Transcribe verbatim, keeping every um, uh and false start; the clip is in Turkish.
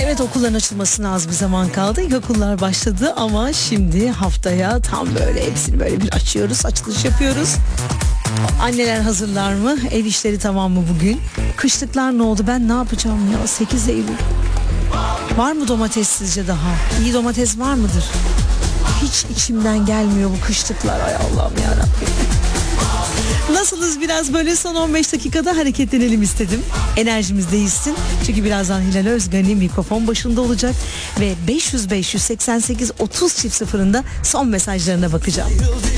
Evet, okulların açılmasına az bir zaman kaldı. İlkokullar başladı ama şimdi haftaya tam böyle hepsini böyle bir açıyoruz, açılış yapıyoruz. Anneler hazırlar mı? Ev işleri tamam mı bugün? Kışlıklar ne oldu? Ben ne yapacağım ya? sekiz Eylül. Var mı domates sizce daha? İyi domates var mıdır? Hiç içimden gelmiyor bu kışlıklar. Ay Allah'ım yarabbim. Nasılız, biraz böyle son on beş dakikada hareketlenelim istedim. Enerjimiz değişsin. Çünkü birazdan Hilal Özgani mikrofon başında olacak ve beş yüz beş yüz seksen sekiz otuz çift sıfırında son mesajlarına bakacağım.